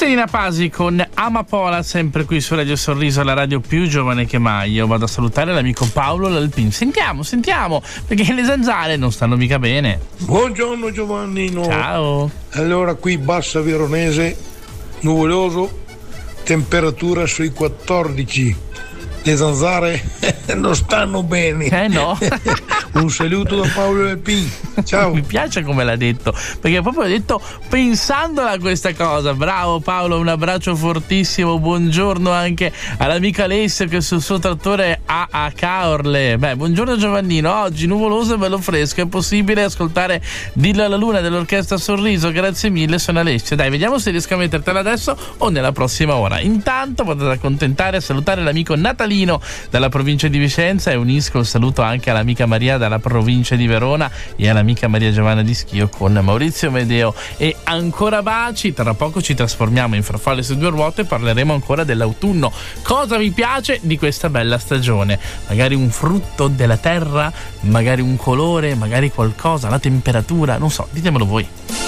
Cristina Pasi con Amapola, sempre qui su Radio Sorriso, la radio più giovane che mai. Io vado a salutare l'amico Paolo L'Alpin. Sentiamo, perché le zanzare non stanno mica bene. Buongiorno Giovannino. Ciao. Allora, qui Bassa Veronese, nuvoloso, temperatura sui 14. Le zanzare non stanno bene. No. Un saluto da Paolo L'Alpin. Ciao. Mi piace come l'ha detto, perché proprio ha detto pensandola a questa cosa. Bravo Paolo, un abbraccio fortissimo. Buongiorno anche all'amica Alessio che sul suo trattore ha a Caorle. Buongiorno Giovannino, oggi nuvoloso e bello fresco, è possibile ascoltare Dillo alla Luna dell'Orchestra Sorriso. Grazie mille, sono Alessio. Dai, vediamo se riesco a mettertela adesso o nella prossima ora. Intanto potete accontentare e salutare l'amico Natalino dalla provincia di Vicenza, e unisco il saluto anche all'amica Maria dalla provincia di Verona e all'amica Maria Giovanna di Schio con Maurizio Medeo. E ancora baci. Tra poco ci trasformiamo in farfalle su due ruote e parleremo ancora dell'autunno. Cosa vi piace di questa bella stagione? Magari un frutto della terra, magari un colore, magari qualcosa, la temperatura, non so, ditemelo voi.